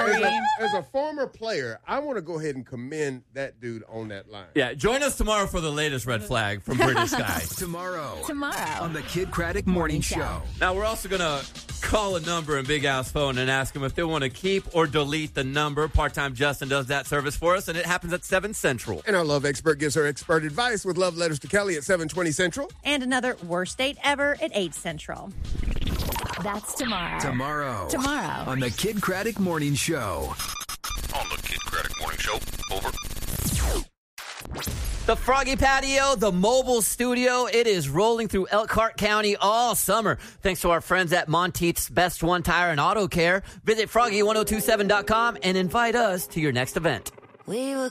Corey. As a former player, I want to go ahead and commend that dude on that line. Yeah, join us tomorrow for the latest red flag from British Guy. Tomorrow on the Kid Craddock Morning Show. Now, we're also going to call a number in Big Al's phone and ask him if they want to keep or delete the number. Part-time Justin does that service for us, and it happens at 7 Central. And our love expert gives her expert advice with love letters to Kelly at 7:20 Central. And another worst date ever at 8 Central. That's tomorrow. Tomorrow on the Kid Craddock Morning Show. On the Kid Craddock Morning Show. Over. The Froggy Patio, the mobile studio, it is rolling through Elkhart County all summer. Thanks to our friends at Monteith's Best One Tire and Auto Care. Visit froggy1027.com and invite us to your next event. We were